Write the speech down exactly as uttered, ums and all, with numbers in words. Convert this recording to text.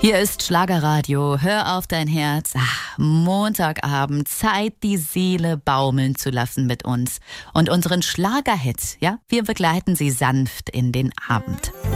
Hier ist Schlagerradio. Hör auf dein Herz. Ach, Montagabend, Zeit, die Seele baumeln zu lassen mit uns. Und unseren Schlagerhit, ja, wir begleiten sie sanft in den Abend.